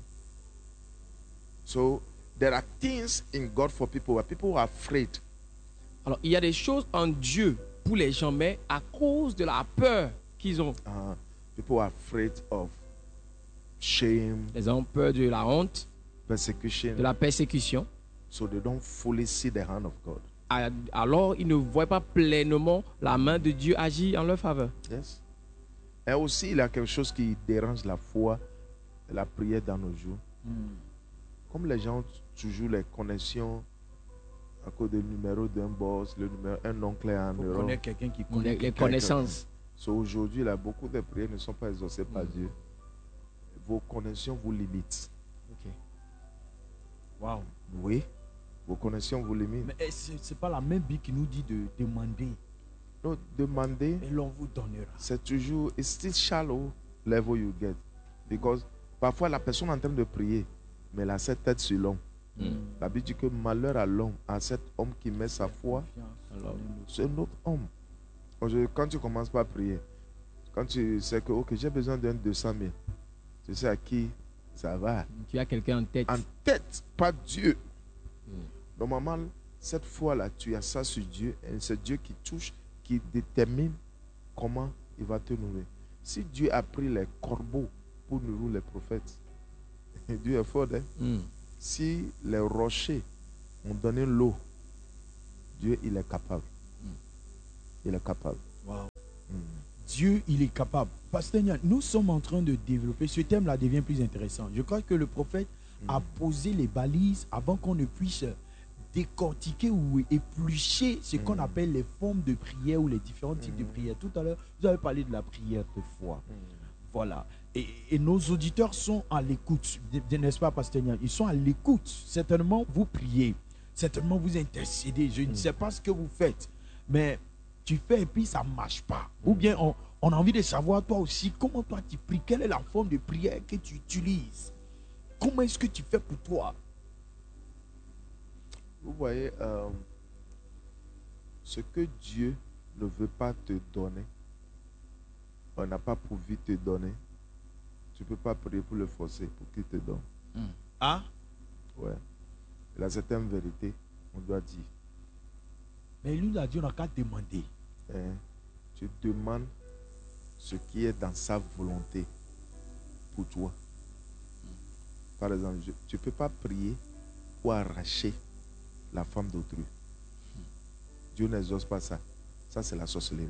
So there are things in God for people where people are afraid. Alors, il y a des choses en Dieu pour les gens, mais à cause de la peur qu'ils ont. Uh, people are afraid of shame, Les gens ont peur de la honte, persecution. de la persécution. So they don't fully see the hand of God. À- Alors, ils ne voient pas pleinement la main de Dieu agir en leur faveur. Yes. Et aussi, il y a quelque chose qui dérange la foi, la prière dans nos jours. Mm. Comme les gens ont toujours les connexions à cause du numéro d'un boss, le numéro, un oncle est en Il faut Europe. connaître quelqu'un qui Les, connaît. les quelqu'un. connaissances. So, aujourd'hui, là, beaucoup de prières ne sont pas exaucées par Mm. Dieu. Vos connexions vous limitent. Ok. Wow. Oui, vos connexions vous limitent. Mais eh, c'est c'est pas la même Bible qui nous dit de demander Donc, demandez, et l'on vous donnera. c'est toujours, it's still shallow level you get. Because parfois, la personne est en train de prier, mais elle a cette tête sur l'homme. Mm. La Bible dit que malheur à l'homme, à cet homme qui met sa foi Alors, sur un autre homme. Aujourd'hui, quand tu commences par prier, Quand tu sais que ok, j'ai besoin d'un deux cent mille, tu sais à qui ça va. Tu as quelqu'un en tête. En tête, pas Dieu. Normalement, cette fois-là, tu as ça sur Dieu. Et c'est Dieu qui touche, qui détermine comment il va te nourrir. Si Dieu a pris les corbeaux pour nourrir les prophètes, Dieu est fort. Hein? Mm. Si les rochers ont donné l'eau, Dieu, il est capable. Mm. Il est capable. Wow. Mm. Dieu, il est capable. Pasteur Nian, nous sommes en train de développer, ce thème-là devient plus intéressant. Je crois que le prophète mm. a posé les balises avant qu'on ne puisse décortiquer ou éplucher ce qu'on appelle les formes de prière ou les différents types de prière. Tout à l'heure, vous avez parlé de la prière de foi. Voilà. Et, et nos auditeurs sont à l'écoute, n'est-ce pas, Pasteur Nian? Ils sont à l'écoute. Certainement, vous priez. Certainement, vous intercédez. Je ne sais pas ce que vous faites. Mais tu fais et puis ça ne marche pas. Ou bien, on, on a envie de savoir, toi aussi, comment toi tu pries? Quelle est la forme de prière que tu utilises? Comment est-ce que tu fais pour toi? Vous voyez, euh, ce que Dieu ne veut pas te donner, on n'a pas pourvu te donner, tu ne peux pas prier pour le forcer, pour qu'il te donne. Mm. Ah? Ouais. Il y a certaines vérités, on doit dire. Mais lui, a dit, on n'a qu'à demander. Hein? Tu demandes ce qui est dans sa volonté pour toi. Par exemple, je, tu ne peux pas prier pour arracher la femme d'autrui. Dieu n'exauce pas ça. Ça, c'est la sorcellerie.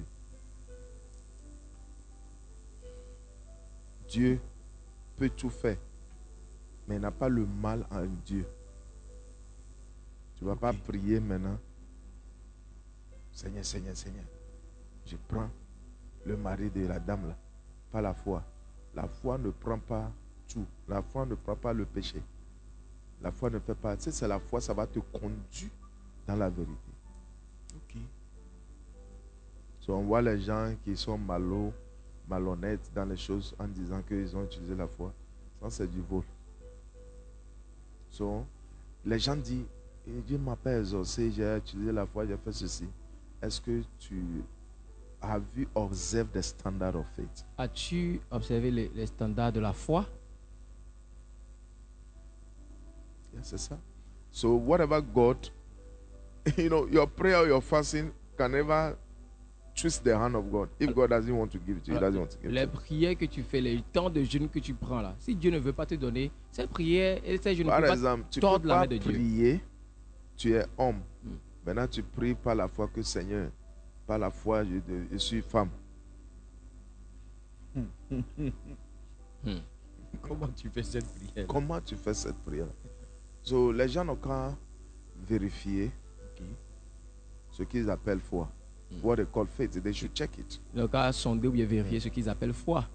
Dieu peut tout faire, mais il n'a pas le mal en Dieu. Tu ne vas pas prier maintenant. Seigneur, Seigneur, Seigneur, je prends le mari de la dame là. Pas la foi. La foi ne prend pas tout. La foi ne prend pas le péché. La foi ne fait pas. Tu sais, c'est la foi, ça va te conduire dans la vérité. Ok. So, on voit les gens qui sont malo, malhonnêtes dans les choses en disant qu'ils ont utilisé la foi. Ça, c'est du vol. So, les gens disent, Dieu m'a pas exaucé, j'ai utilisé la foi, j'ai fait ceci. Est-ce que tu as vu, observe the standard of faith? As-tu observé les, les standards de la foi? Yeah, c'est ça. So whatever God, you know, your prayer, your fasting can never twist the hand of God. If God doesn't want to give it to you, he doesn't want to give it Les to you. prières que tu fais, les temps de jeûne que tu prends là, si Dieu ne veut pas te donner, cette prière et ces jeûnes ne Par peuvent exemple, pas tu peux tordre la pas main de Dieu. prier, tu es homme. Mm. Maintenant, tu pries par la foi que Seigneur, par la foi, je, je suis femme. Hmm. Comment tu fais cette prière? Comment tu fais cette prière? So, les gens n'ont qu'à vérifier Okay. ce qu'ils appellent foi. Mm. What they call faith. They should check it. Donc, à sonder ou bien vérifier ce qu'ils appellent foi.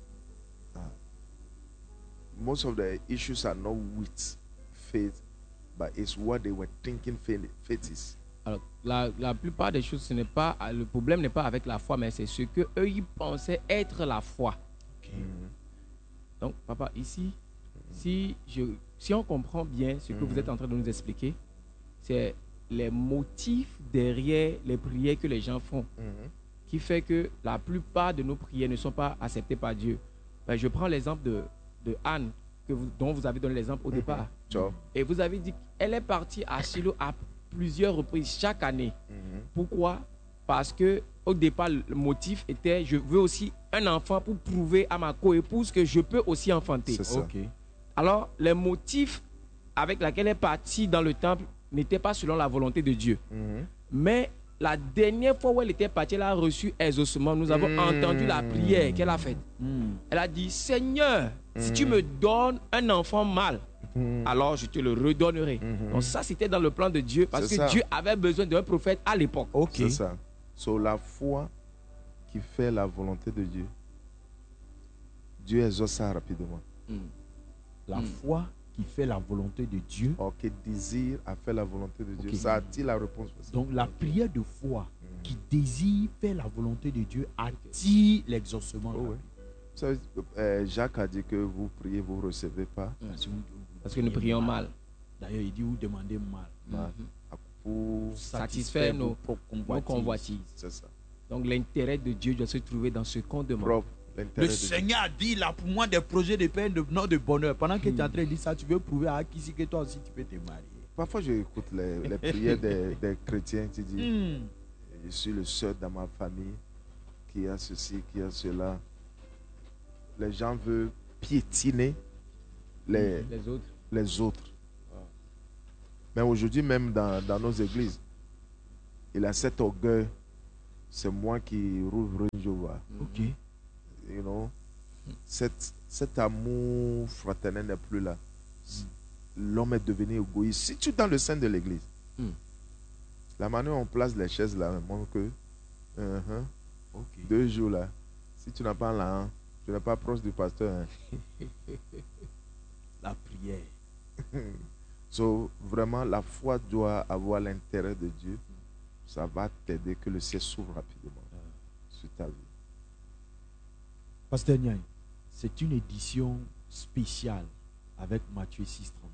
Most of the issues are not with faith, but it's what they were thinking faith, faith is. Alors, la, la plupart des choses, ce n'est pas, le problème n'est pas avec la foi, mais c'est ce que eux ils pensaient être la foi. Donc, papa, ici, si, je, si on comprend bien ce que vous êtes en train de nous expliquer, c'est les motifs derrière les prières que les gens font, Mm-hmm. qui fait que la plupart de nos prières ne sont pas acceptées par Dieu. Ben, je prends l'exemple de, de Anne, que vous, dont vous avez donné l'exemple au départ. So, Et vous avez dit qu'elle est partie à Shiloh à plusieurs reprises chaque année. mm-hmm. Pourquoi? Parce que au départ, le motif était je veux aussi un enfant pour prouver à ma coépouse que je peux aussi enfanter. C'est ça. Ok. Alors, les motifs avec lesquels elle est partie dans le temple n'étaient pas selon la volonté de Dieu. Mm-hmm. Mais la dernière fois où elle était partie, elle a reçu exaucement. Nous avons Mm. entendu la prière qu'elle a faite. Hmm. Elle a dit, Seigneur, si tu me donnes un enfant mâle, Mm-hmm. alors je te le redonnerai. Mhm. Donc ça, c'était dans le plan de Dieu parce C'est que ça. Dieu avait besoin d'un prophète à l'époque. Ok. C'est ça. So, la foi qui fait la volonté de Dieu, Dieu exauce ça rapidement. Mm. La Mm. foi qui fait la volonté de Dieu. Or, qui désire à faire la volonté de Dieu, Ok. ça attire la réponse. facile. Donc la prière de foi Mm. qui désire faire la volonté de Dieu attire l'exaucement. Oh, ouais. Vous savez, euh, Jacques a dit que vous priez, vous ne recevez pas. Parce que, vous- vous Parce que nous priez prions mal. D'ailleurs, il dit vous demandez mal. Mal. Mhm. Pour... Satisfaire nos, propres nos convoitises. C'est ça. Donc l'intérêt de Dieu doit se trouver dans ce qu'on demande. Propre, Le l'intérêt de Seigneur a dit là pour moi des projets de paix, de, non de bonheur. Pendant que tu es en train de dire ça, tu veux prouver à qui que toi aussi tu peux te marier. Parfois, j'écoute les, les prières des, des chrétiens. Tu dis, Hmm. je suis le seul dans ma famille qui a ceci, qui a cela. Les gens veulent piétiner les, Les autres. les autres. Mais aujourd'hui, même dans, dans nos églises, il a cet orgueil. C'est moi qui rouvre Range Rover. Ok. You know, cet, cet amour fraternel n'est plus là. L'homme est devenu égoïste. Si tu es dans le sein de l'église, Mm. la manière dont on place les chaises là, montre que uh-huh, Ok. deux jours là, si tu n'as pas là, hein, tu n'es pas proche du pasteur. Hein. La prière. So, vraiment, la foi doit avoir l'intérêt de Dieu. Ça va t'aider que le ciel s'ouvre rapidement sur ta vie. Pasteur Niaï, c'est une édition spéciale avec Matthieu six, trente-trois.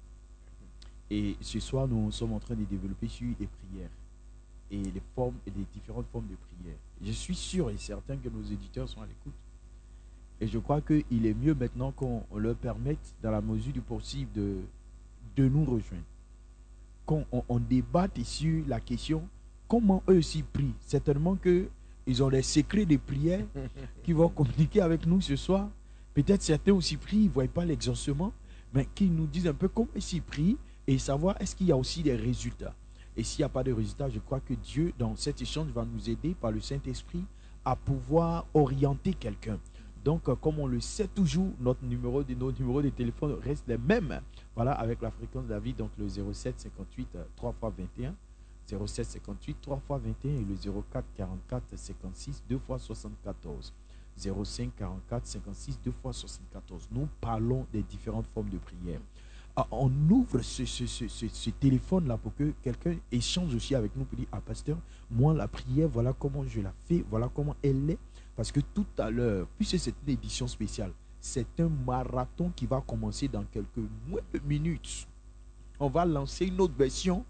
Et ce soir, nous sommes en train de développer sur les prières et les formes et les différentes formes de prières. Je suis sûr et certain que nos éditeurs sont à l'écoute. Et je crois qu'il est mieux maintenant qu'on leur permette, dans la mesure du possible, de, de nous rejoindre. Qu'on on, on débatte sur la question comment eux aussi prient. Certainement qu'ils ont des secrets de prière qui vont communiquer avec nous ce soir. Peut-être certains aussi prient, ils ne voient pas l'exaucement, mais qui nous disent un peu comment ils prient et savoir est-ce qu'il y a aussi des résultats. Et s'il n'y a pas de résultats, je crois que Dieu, dans cet échange, va nous aider par le Saint-Esprit à pouvoir orienter quelqu'un. Donc, euh, comme on le sait toujours, notre numéro de, nos numéros de téléphone restent les mêmes. Voilà, avec la fréquence de la vie, donc le zéro sept cinquante-huit trois fois vingt et un, zéro sept cinquante-huit trois fois vingt et un et le zéro quatre quarante-quatre cinquante-six deux fois soixante-quatorze. zéro cinq quarante-quatre cinquante-six deux fois soixante-quatorze. Nous parlons des différentes formes de prière. Ah, on ouvre ce, ce, ce, ce, ce téléphone-là pour que quelqu'un échange aussi avec nous pour dire, ah pasteur, moi la prière, voilà comment je la fais, voilà comment elle est. Parce que tout à l'heure, puisque c'est une édition spéciale, c'est un marathon qui va commencer dans quelques moins de minutes. On va lancer une autre version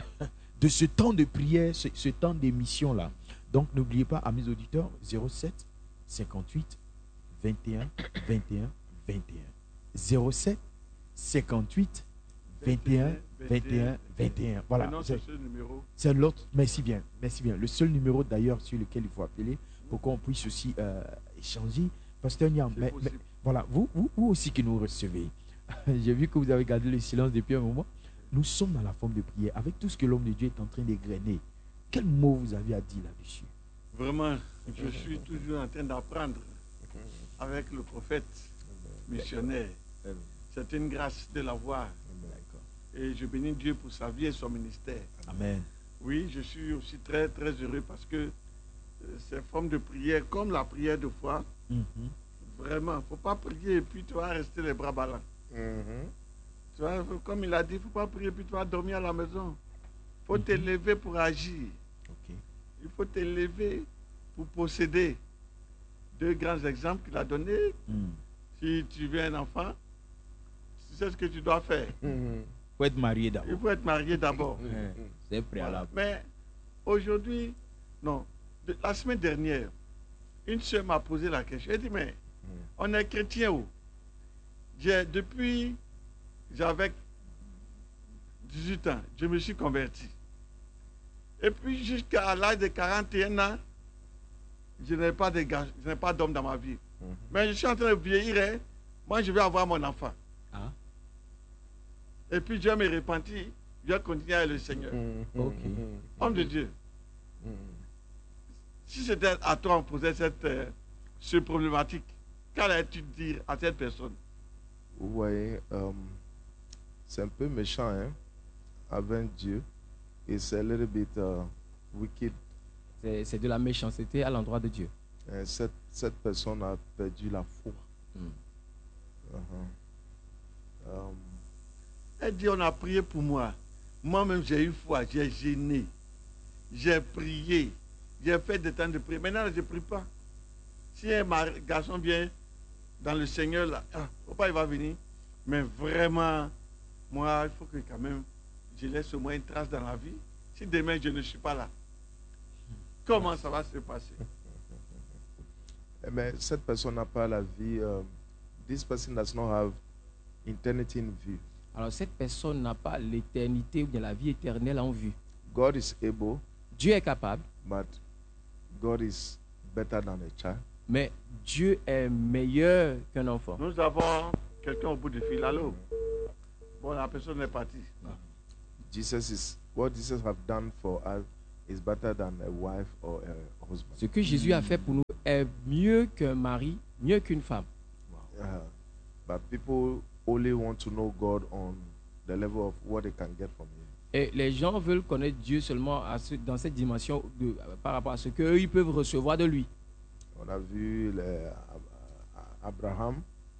de ce temps de prière, ce, ce temps d'émission-là. Donc n'oubliez pas, amis auditeurs, zéro sept cinquante-huit vingt et un vingt et un vingt et un. zéro sept cinquante-huit vingt et un vingt et un vingt et un. Voilà. Non, c'est ce numéro. C'est l'autre. Merci bien. Merci bien. Le seul numéro d'ailleurs sur lequel il faut appeler pour qu'on puisse aussi euh, échanger. Pasteur Niam, mais, mais, voilà, vous, vous, vous aussi qui nous recevez. J'ai vu que vous avez gardé le silence depuis un moment. Nous sommes dans la forme de prière. Avec tout ce que l'homme de Dieu est en train d'égrener, quel mot vous avez à dire là-dessus? Vraiment, je suis toujours en train d'apprendre avec le prophète missionnaire. C'est une grâce de l'avoir. Et je bénis Dieu pour sa vie et son ministère. Amen. Oui, je suis aussi très, très heureux parce que ces formes de prière, comme la prière de foi, Mm-hmm. vraiment, il ne faut pas prier et puis tu vas rester les bras ballants. Mhm. Tu vois, comme il a dit, il ne faut pas prier et puis tu vas dormir à la maison. Il faut Mhm. t'élever pour agir. Ok. Il faut t'élever pour posséder. Deux grands exemples qu'il a donnés. Mm. Si tu veux un enfant, tu sais ce que tu dois faire. Mhm. Faut être marié Il d'abord. faut être marié d'abord. Hein, c'est Voilà. préalable. Mais aujourd'hui, non, de- la semaine dernière, une soeur m'a posé la question. Elle dit, mais on est chrétien où? J'ai, depuis, j'avais dix-huit ans, je me suis converti. Et puis jusqu'à l'âge de quarante et un ans, je n'ai pas de gars, je n'ai pas d'homme dans ma vie. Mhm. Mais je suis en train de vieillir, hein. Moi je vais avoir mon enfant. Ah, Et puis je vais me repentir, je vais continuer avec le Seigneur. Mhm. Ok. Mhm. Homme de Dieu, Mhm. si c'était à toi on posait cette, euh, cette problématique, qu'allais-tu dire à cette personne? Vous voyez, euh, c'est un peu méchant hein, avec Dieu. Et c'est a little bit uh, wicked. C'est c'est de la méchanceté à l'endroit de Dieu. Euh, cette, cette personne a perdu la foi. Mm. Uh-huh. Um, Elle dit, on a prié pour moi. Moi-même, j'ai eu foi, j'ai gêné. J'ai prié. J'ai fait des temps de prière. Maintenant, je ne prie pas. Si un mari- garçon vient dans le Seigneur, là, ah, pourquoi il va venir? Mais vraiment, moi, il faut que quand même, je laisse au moins une trace dans la vie. Si demain, je ne suis pas là, comment ça va se passer? Mais cette personne n'a pas la vie. Um, this person does not have eternity in view. Alors cette personne n'a pas l'éternité ou bien la vie éternelle en vue. God is able, Dieu est capable, but God is better than a child. mais Dieu est meilleur qu'un enfant. Nous avons quelqu'un au bout du fil. Allô? Bon, la personne est partie. Jesus is what Jesus have done for us is better than a wife or a husband. Ce que Jésus a fait pour nous est mieux qu'un mari, mieux qu'une femme. Uh, but people only want to know God on the level of what they can get from Him. Et les gens veulent connaître Dieu seulement à ce- dans cette dimension de, par rapport à ce qu'eux, ils peuvent recevoir de lui. On a vu les, Abraham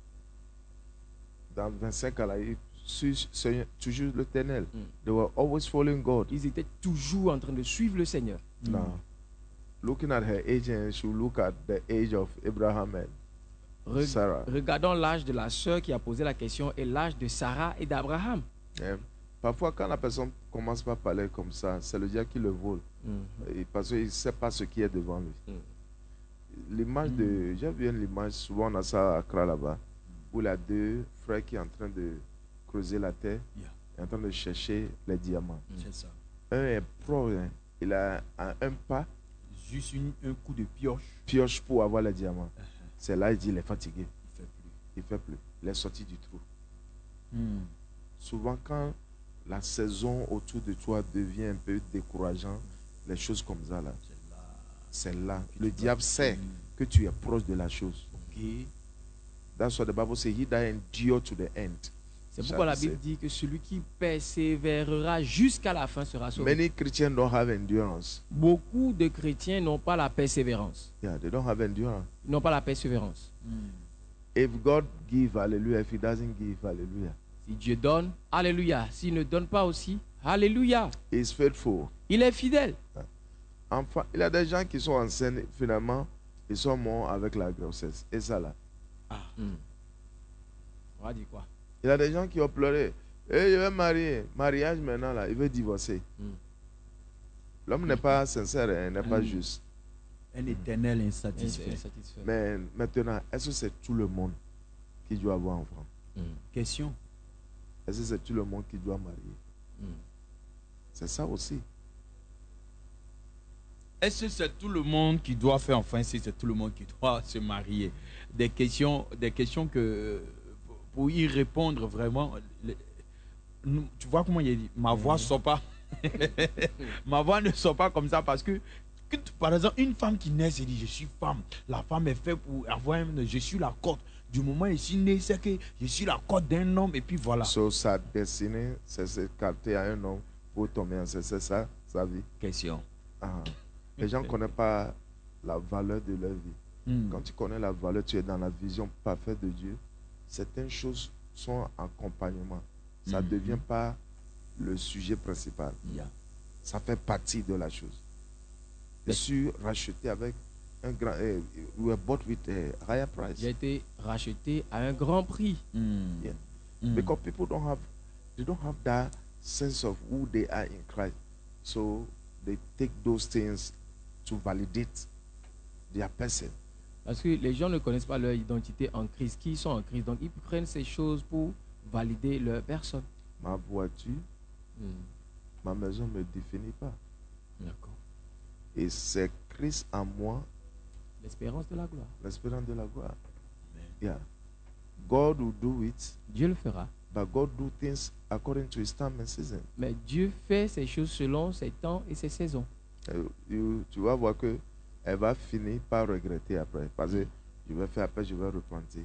dans vingt-cinq à la toujours l'éternel. Mm. They were always following God. Ils étaient toujours en train de suivre le Seigneur. Now, looking at her age, and she look at the age of Abraham and Re- Sarah. Regardons l'âge de la sœur qui a posé la question et l'âge de Sarah et d'Abraham. Eh, Parfois, quand la personne commence par parler comme ça, c'est le diable qui le vole. Et parce qu'il ne sait pas ce qui est devant lui. Mm. L'image de. J'ai vu une image, souvent on a ça à Accra là-bas, où il y a deux frères qui sont en train de creuser la terre, Yeah. et en train de chercher les diamants. C'est ça. Un est pro, hein. Il a un, un pas, Juste une- un coup de pioche, pioche pour avoir les diamants. C'est là il dit il est fatigué. il fait plus. Il ne fait plus. Il est sorti du trou. Hmm. Souvent, quand la saison autour de toi devient un peu décourageant, les choses comme ça, là, C'est là. c'est là. que Le tu diable vas- sait Hmm. que tu es proche de la chose. Ok. That's what the Bible says. He that endure to the end. C'est pourquoi la Shall be Bible dit que celui qui persévérera jusqu'à la fin sera sauvé. Many Christians don't have endurance. Beaucoup de chrétiens n'ont pas la persévérance. Yeah, they don't have endurance. Ils n'ont pas la persévérance. Hmm. If God give, hallelujah. If He doesn't give, hallelujah. Si Dieu donne, alléluia. S'il ne donne pas aussi, alléluia. He's faithful. Il est fidèle. Enfin, il y a des gens qui sont enceintes, finalement, ils sont morts avec la grossesse. Et ça là. Hmm. On va dire quoi? Il y a des gens qui ont pleuré. Et je vais marier. Mariage maintenant là, il veut divorcer. Mm. L'homme n'est pas sincère, il n'est pas Mm. juste. Un éternel Ins- insatisfait. insatisfait. Mais maintenant, est-ce que c'est tout le monde qui doit avoir enfant? Hmm. Question. Est-ce que c'est tout le monde qui doit marier? Hmm. C'est ça aussi. Est-ce que c'est tout le monde qui doit faire enfin, si c'est tout le monde qui doit se marier? Des questions, des questions que, pour y répondre vraiment, les- nous- tu vois comment il dit, ma voix ne sort pas. Ma voix ne sort pas comme ça parce que, que tu- par exemple, une femme qui naît, se dit, je suis femme. La femme est faite pour avoir un, je suis la côte. Du moment où je suis né, c'est que je suis la côte d'un homme et puis voilà. So, sa destinée, c'est s'écarter à un homme pour tomber enceinte. C'est ça, sa vie. Question. Ah. Les gens ne connaissent pas la valeur de leur vie. Hmm. Quand tu connais la valeur, tu es dans la vision parfaite de Dieu. Certaines choses sont en accompagnement. Ça ne Mhm. devient pas le sujet principal. Yeah. Ça fait partie de la chose. Je suis racheté avec un grand. eh, we were bought with a higher price. J'ai été racheté à un grand prix. Hmm. Yeah. Hmm. Because people don't have, they don't have that sense of who they are in Christ. So they take those things to validate their person. Parce que les gens ne connaissent pas leur identité en Christ, qui sont en Christ. Donc ils prennent ces choses pour valider leur personne. Ma voiture, Hmm. ma maison ne me définit pas. D'accord. Et c'est Christ en moi, L'espérance de la gloire. l'espérance de la gloire. Yeah. God will do it, Dieu le fera. but God do things according to His time and season. Mais Dieu fait ces choses selon ses temps et ses saisons. Euh, you- tu vas voir que elle va finir par regretter après. Parce que je vais faire après, je vais repentir.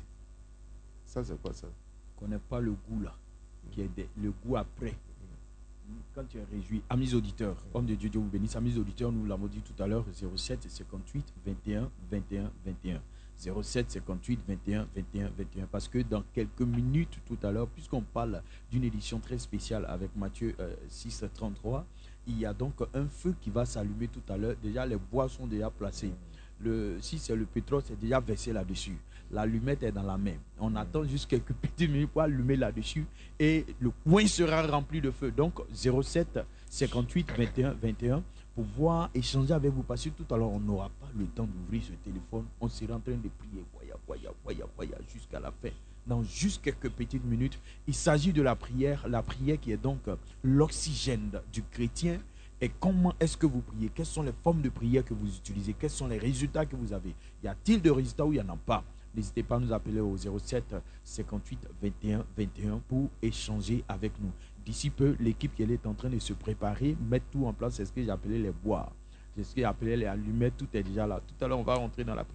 Ça, c'est quoi ça? On connaît pas le goût là, qui est des- le goût après. Quand tu es réjoui, amis auditeurs, homme de Dieu, Dieu vous bénisse. Amis auditeurs, nous l'avons dit tout à l'heure, zéro sept cinquante-huit vingt et un vingt et un vingt et un. zéro sept cinquante-huit vingt et un vingt et un vingt et un. Parce que dans quelques minutes tout à l'heure, puisqu'on parle d'une édition très spéciale avec Matthieu euh, six trente-trois, il y a donc un feu qui va s'allumer tout à l'heure. Déjà, les bois sont déjà placés. Le, si c'est le pétrole, c'est déjà versé là-dessus. L'allumette est dans la main. On attend juste quelques petites minutes pour allumer là-dessus et le coin sera rempli de feu. Donc, zéro sept cinquante-huit vingt et un vingt et un. pouvoir échanger avec vous. Parce que tout à l'heure, on n'aura pas le temps d'ouvrir ce téléphone. On sera en train de prier voya, voya, voya, voya, jusqu'à la fin. Dans juste quelques petites minutes, il s'agit de la prière. La prière qui est donc l'oxygène du chrétien. Et comment est-ce que vous priez? Quelles sont les formes de prière que vous utilisez? Quels sont les résultats que vous avez? Y a-t-il de résultats ou il n'y en a pas? N'hésitez pas à nous appeler au zéro sept cinquante-huit vingt et un vingt et un pour échanger avec nous. D'ici peu, l'équipe qui est en train de se préparer, mettre tout en place. C'est ce que j'appelais les bois. C'est ce que j'appelais les allumettes. Tout est déjà là. Tout à l'heure, on va rentrer dans la prière.